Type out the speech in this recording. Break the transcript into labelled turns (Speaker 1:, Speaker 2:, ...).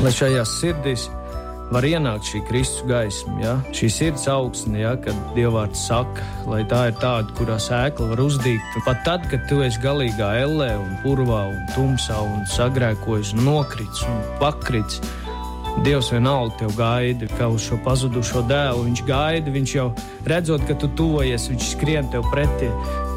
Speaker 1: Lai šajās sirdīs var ienākt šī Kristus gaisma, ja? Šī sirds augsne, ja? Kad Dievvārds saka, lai tā ir tāda, kurā sēkla var uzdīgt. Pat tad, kad tu esi galīgā ellē un purvā un tumsā un sagrēkojis un nokrits un pakrits, Dievs vienalga tev gaida, kā uz šo pazudušo dēlu. Viņš gaida, viņš jau redzot, ka tu tuvojies, viņš skrien tev pretī.